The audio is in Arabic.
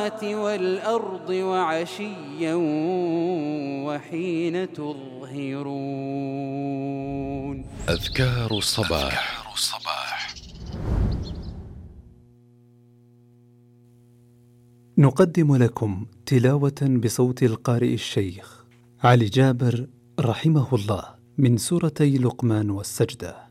والأرض وعشيا وحين تظهرون. أذكار الصباح. نقدم لكم تلاوة بصوت القارئ الشيخ علي جابر رحمه الله من سورتي لقمان والسجدة.